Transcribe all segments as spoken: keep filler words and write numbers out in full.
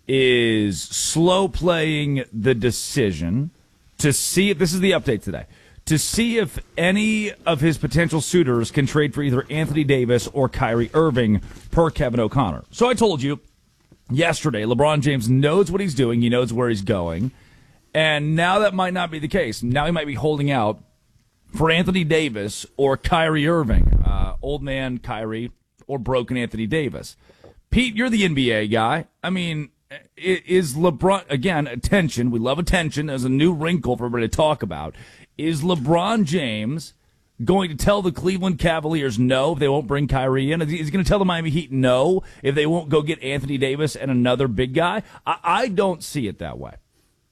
is slow playing the decision to see if this is the update today. To see if any of his potential suitors can trade for either Anthony Davis or Kyrie Irving, per Kevin O'Connor. So I told you yesterday, LeBron James knows what he's doing. He knows where he's going. And now that might not be the case. Now he might be holding out for Anthony Davis or Kyrie Irving. Uh, old man Kyrie or broken Anthony Davis. Pete, you're the N B A guy. I mean, is LeBron, again, attention. We love attention. There's a new wrinkle for everybody to talk about. Is LeBron James going to tell the Cleveland Cavaliers no if they won't bring Kyrie in? Is he going to tell the Miami Heat no if they won't go get Anthony Davis and another big guy? I, I don't see it that way.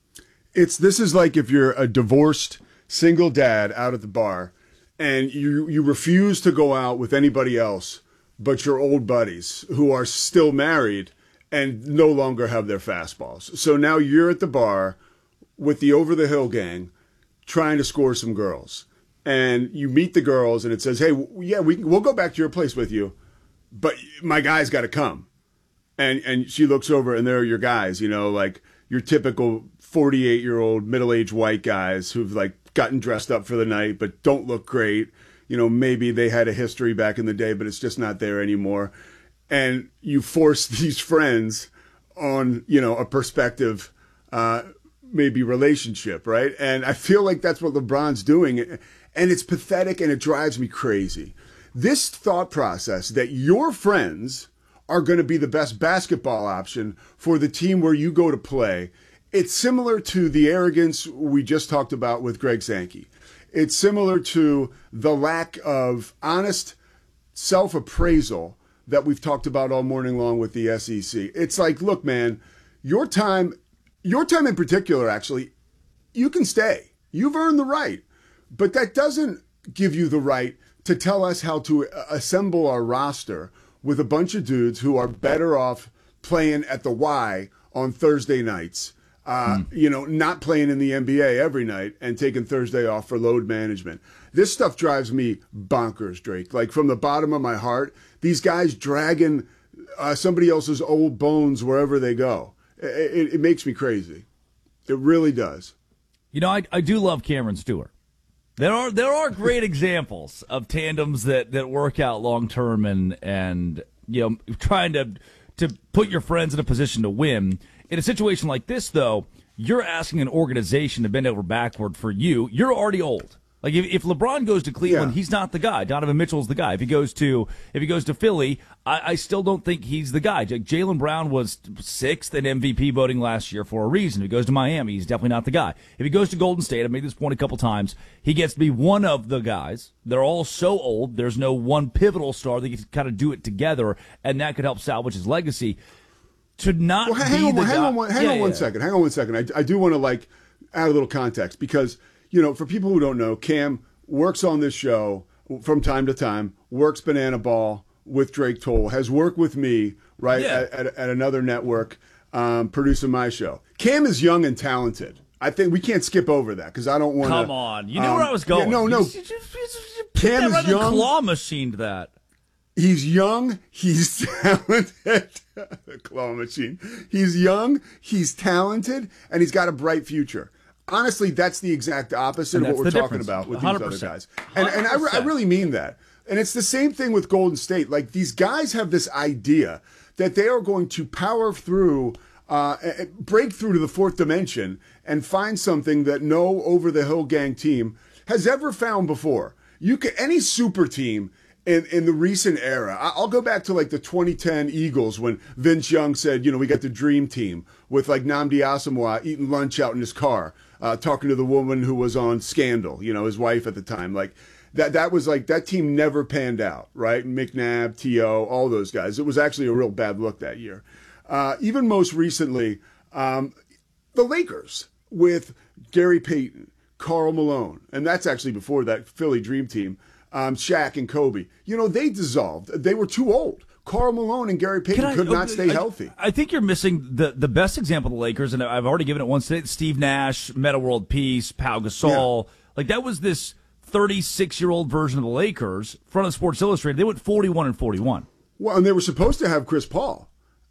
It's this is like if you're a divorced single dad out at the bar and you you refuse to go out with anybody else but your old buddies who are still married and no longer have their fastballs. So now you're at the bar with the Over the Hill gang trying to score some girls. And you meet the girls and it says, hey, yeah, we, we'll go back to your place with you, but my guy's got to come. And and she looks over and there are your guys, you know, like your typical forty-eight-year-old middle-aged white guys who've like gotten dressed up for the night but don't look great. You know, maybe they had a history back in the day, but it's just not there anymore. And you force these friends on, you know, a perspective, uh, maybe relationship, right? And I feel like that's what LeBron's doing. And it's pathetic and it drives me crazy. This thought process that your friends are going to be the best basketball option for the team where you go to play, it's similar to the arrogance we just talked about with Greg Sankey. It's similar to the lack of honest self-appraisal that we've talked about all morning long with the S E C. It's like, look, man, your time, your time in particular, actually, you can stay. You've earned the right. But that doesn't give you the right to tell us how to assemble our roster with a bunch of dudes who are better off playing at the Y on Thursday nights. Uh, mm. You know, not playing in the N B A every night and taking Thursday off for load management. This stuff drives me bonkers, Drake. Like from the bottom of my heart, these guys dragging uh, somebody else's old bones wherever they go. It, it, it makes me crazy. It really does. You know, I, I do love Cameron Stewart. There are there are great examples of tandems that, that work out long term and and you know trying to to put your friends in a position to win. In a situation like this, though, you're asking an organization to bend over backward for you. You're already old. Like if, if LeBron goes to Cleveland, yeah. he's not the guy. Donovan Mitchell's the guy. If he goes to if he goes to Philly, I, I still don't think he's the guy. Like Jaylen Brown was sixth in M V P voting last year for a reason. If he goes to Miami, he's definitely not the guy. If he goes to Golden State, I've made this point a couple times, he gets to be one of the guys. They're all so old. There's no one pivotal star that can kind of do it together, and that could help salvage his legacy. To not well, hang be on, the hang guy. on, one, hang yeah, on one yeah. second. Hang on one second. I, I do want to like add a little context because you know, for people who don't know, Cam works on this show from time to time. Works Banana Ball with Drake Toll. Has worked with me right Yeah. at, at, at another network, um, producing my show. Cam is young and talented. I think we can't skip over that because I don't want to. Come on, you knew um, where I was going. Yeah, no, no. You, you, you, you, you Cam that is right young. Claw machined that. He's young. He's talented. The claw machine. He's young. He's talented, and he's got a bright future. Honestly, that's the exact opposite And of what we're the talking difference. about with one these hundred other percent. guys. And and I, re- I really mean that. And it's the same thing with Golden State. Like these guys have this idea that they are going to power through, uh, break through to the fourth dimension and find something that no over the hill gang team has ever found before. You can any super team. In, in the recent era, I'll go back to like the twenty ten Eagles when Vince Young said, you know, we got the dream team with like Nnamdi Asomugha eating lunch out in his car, uh, talking to the woman who was on Scandal, you know, his wife at the time. Like that, that was like, that team never panned out, right? McNabb, T O, all those guys. It was actually a real bad look that year. Uh, even most recently, um, the Lakers with Gary Payton, Karl Malone, and that's actually before that Philly dream team. Um, Shaq and Kobe, you know, they dissolved. They were too old. Karl Malone and Gary Payton I, could not stay I, healthy. I think you're missing the, the best example of the Lakers, and I've already given it once today. Steve Nash, Metta World Peace, Pau Gasol. Yeah. Like, that was this thirty-six-year-old version of the Lakers, front of Sports Illustrated. They went forty-one and forty-one. Well, and they were supposed to have Chris Paul.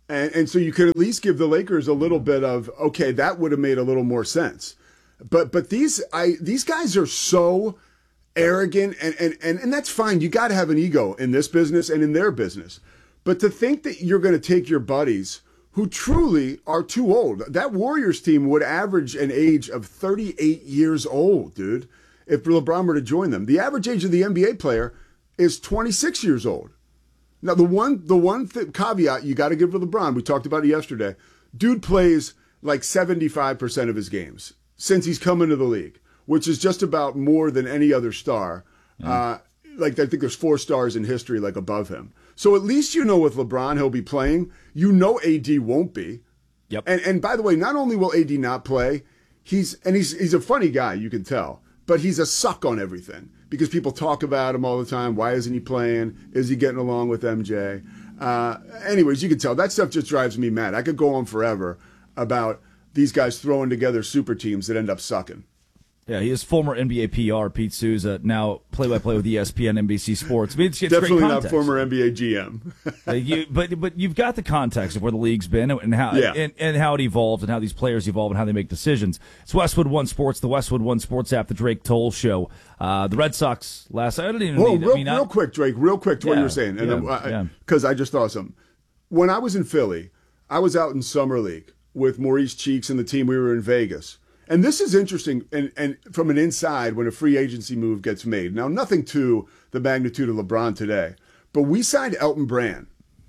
And, and so you could at least give the Lakers a little bit of, okay, that would have made a little more sense. But but these I these guys are so arrogant, and, and, and, and that's fine. You got to have an ego in this business and in their business. But to think that you're going to take your buddies who truly are too old. That Warriors team would average an age of thirty-eight years old, dude, if LeBron were to join them. The average age of the N B A player is twenty-six years old. Now, the one the one th- caveat you got to give to LeBron, we talked about it yesterday, dude plays like seventy-five percent of his games since he's come into the league, which is just about more than any other star. Yeah. Uh, like, I think there's four stars in history, like, above him. So at least you know with LeBron he'll be playing. You know A D won't be. Yep. And and by the way, not only will A D not play, he's and he's he's a funny guy, you can tell, but he's a suck on everything because people talk about him all the time. Why isn't he playing? Is he getting along with M J? Uh, anyways, you can tell that stuff just drives me mad. I could go on forever about these guys throwing together super teams that end up sucking. Yeah, he is former N B A P R, Pete Souza, now play-by-play with E S P N, N B C Sports. I mean, it's, it's Definitely great not former N B A G M. uh, you, but but you've got the context of where the league's been and how yeah. and, and how it evolved and how these players evolve and how they make decisions. It's Westwood One Sports, the Westwood One Sports app, the Drake Toll Show. Uh, the Red Sox last. I didn't even. Whoa, need, real, I mean, real I, quick, Drake. Real quick to yeah, what you were saying, and yeah, then because I, yeah. I just thought of something. When I was in Philly, I was out in summer league with Maurice Cheeks and the team. We were in Vegas. And this is interesting, and, and from an inside when a free agency move gets made. Now, nothing to the magnitude of LeBron today, but we signed Elton Brand.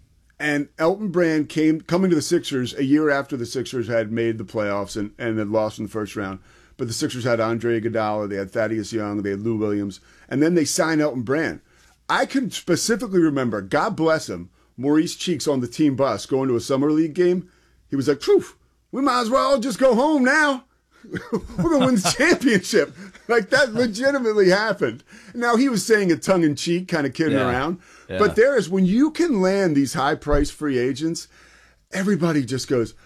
And Elton Brand came coming to the Sixers a year after the Sixers had made the playoffs and, and had lost in the first round. But the Sixers had Andre Iguodala, they had Thaddeus Young, they had Lou Williams, and then they signed Elton Brand. I can specifically remember, God bless him, Maurice Cheeks on the team bus going to a summer league game. He was like, "Phew, we might as well just go home now. We're going to win the championship." Like, that legitimately happened. Now, he was saying it tongue-in-cheek, kind of kidding yeah. around. Yeah. But there is, when you can land these high-priced free agents, everybody just goes,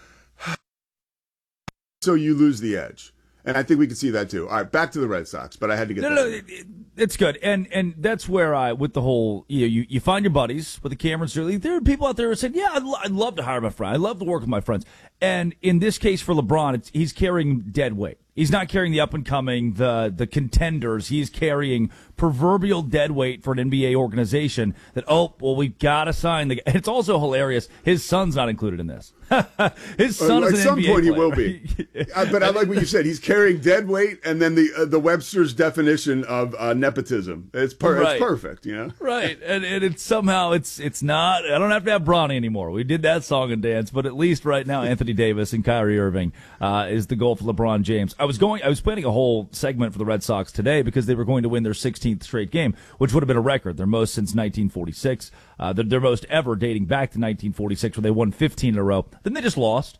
so you lose the edge. And I think we can see that too. All right, back to the Red Sox, but I had to get no, that. No, no, it, it's good. And and that's where I, with the whole, you know, you, you find your buddies with the cameras. There are people out there who said, yeah, I'd, lo- I'd love to hire my friend. I love to work with my friends. And in this case for LeBron, it's, he's carrying dead weight. He's not carrying the up-and-coming, the the contenders. He's carrying proverbial dead weight for an N B A organization that, oh, well, we got to sign the guy. It's also hilarious. His son's not included in this. His son uh, is At an some N B A point player, he will right? be. uh, but I like what you said. He's carrying dead weight, and then the uh, the Webster's definition of uh, nepotism. It's, per- right. it's perfect, you know? Right. And, and it's somehow, it's it's not, I don't have to have Bronny anymore. We did that song and dance, but at least right now, Anthony Davis and Kyrie Irving uh, is the goal for LeBron James. I was going, I was planning a whole segment for the Red Sox today because they were going to win their sixteenth straight game, which would have been a record. Their most since nineteen forty-six. Uh, their, their most ever dating back to nineteen forty-six, where they won fifteen in a row. Then they just lost.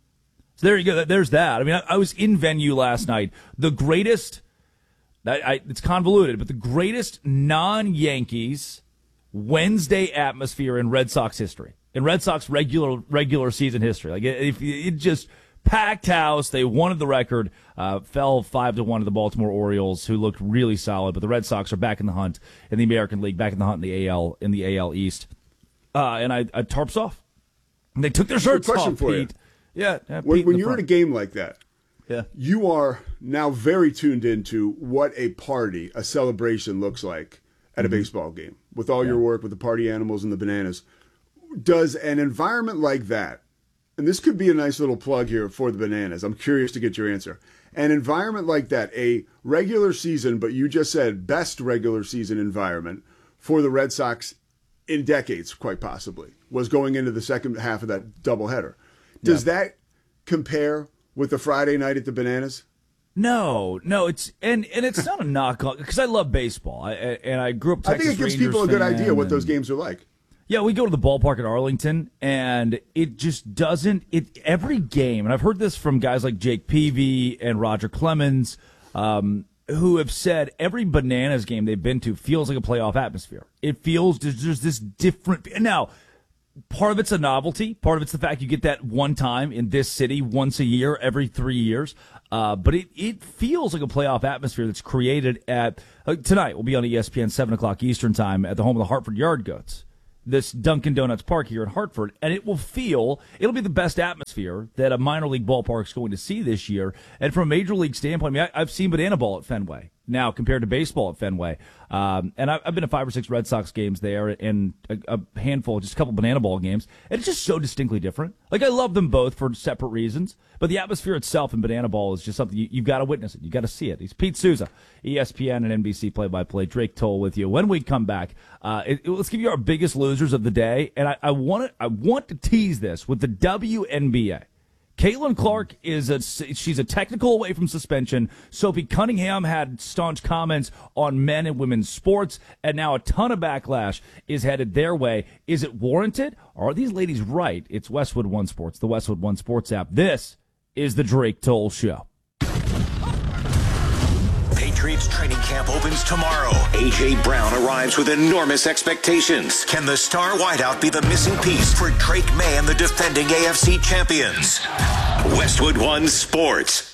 So there you go. There's that. I mean, I, I was in venue last night. The greatest, I, I, it's convoluted, but the greatest non-Yankees Wednesday atmosphere in Red Sox history, in Red Sox regular regular season history. Like it, it, it just packed house. They wanted the record. Uh, fell five to one to the Baltimore Orioles, who looked really solid. But the Red Sox are back in the hunt in the American League, back in the hunt in the A L in the A L East. Uh, and I, I tarps off. And they took their shirts question off. for Pete. you. Yeah, yeah When, Pete when in the you're front. at a game like that, yeah. you are now very tuned into what a party, a celebration looks like at a Mm-hmm. baseball game with all your work with the party animals and the bananas. Does an environment like that, and this could be a nice little plug here for the bananas, I'm curious to get your answer. An environment like that, a regular season, but you just said best regular season environment for the Red Sox in decades, quite possibly, was going into the second half of that doubleheader. Does Yeah. that compare with the Friday night at the Bananas? No, no, it's and and it's not a knock on because I love baseball. I, and I grew up I Texas think it gives Rangers people a good fan idea what and- those games are like. Yeah, we go to the ballpark at Arlington, and it just doesn't. It every game, and I've heard this from guys like Jake Peavy and Roger Clemens, um, who have said every Bananas game they've been to feels like a playoff atmosphere. It feels there's, there's this different. Now, part of it's a novelty. Part of it's the fact you get that one time in this city once a year, every three years. Uh, but it, it feels like a playoff atmosphere that's created at uh, tonight. We'll be on E S P N seven o'clock Eastern time at the home of the Hartford Yard Goats. this Dunkin' Donuts park here in Hartford, and it will feel, it'll be the best atmosphere that a minor league ballpark is going to see this year. And from a major league standpoint, I mean, I, I've seen banana ball at Fenway now compared to baseball at Fenway. Um, and I, I've been to five or six Red Sox games there and a, a handful, just a couple banana ball games. And it's just so distinctly different. Like, I love them both for separate reasons, but the atmosphere itself in banana ball is just something you, you've got to witness it. You've got to see it. He's Pete Souza, E S P N and N B C play-by-play. Drake Toll with you. When we come back, uh, it, it, let's give you our biggest losers of the day. And I, I want to, I want to tease this with the W N B A. Caitlin Clark is a she's a technical away from suspension. Sophie Cunningham had staunch comments on men and women's sports, and now a ton of backlash is headed their way. Is it warranted? Or are these ladies right? It's Westwood One Sports, the Westwood One Sports app. This is the Drake Toll Show. Patriots training camp opens tomorrow. A J. Brown arrives with enormous expectations. Can the star wideout be the missing piece for Drake May and the defending A F C champions? Westwood One Sports.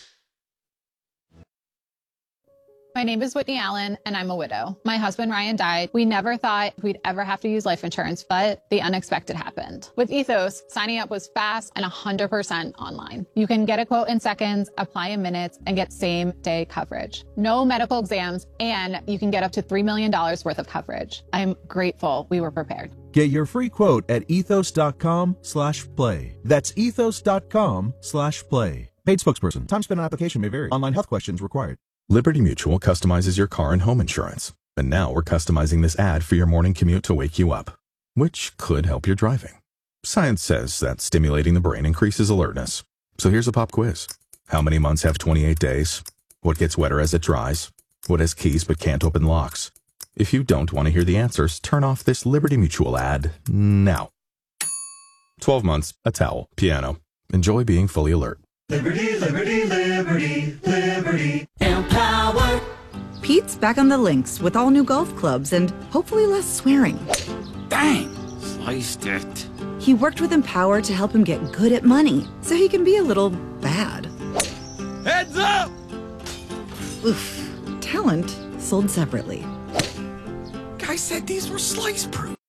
My name is Whitney Allen, and I'm a widow. My husband, Ryan, died. We never thought we'd ever have to use life insurance, but the unexpected happened. With Ethos, signing up was fast and one hundred percent online. You can get a quote in seconds, apply in minutes, and get same-day coverage. No medical exams, and you can get up to three million dollars worth of coverage. I'm grateful we were prepared. Get your free quote at ethos.com slash play. That's ethos.com slash play. Paid spokesperson. Time spent on application may vary. Online health questions required. Liberty Mutual customizes your car and home insurance. And now we're customizing this ad for your morning commute to wake you up, which could help your driving. Science says that stimulating the brain increases alertness. So here's a pop quiz. How many months have twenty-eight days? What gets wetter as it dries? What has keys but can't open locks? If you don't want to hear the answers, turn off this Liberty Mutual ad now. twelve months, a towel, piano. Enjoy being fully alert. Liberty, liberty, liberty, liberty. Empower. Pete's back on the links with all new golf clubs and hopefully less swearing. Bang! Sliced it. He worked with Empower to help him get good at money, so he can be a little bad. Heads up! Oof. Talent sold separately. Guy said these were slice proof.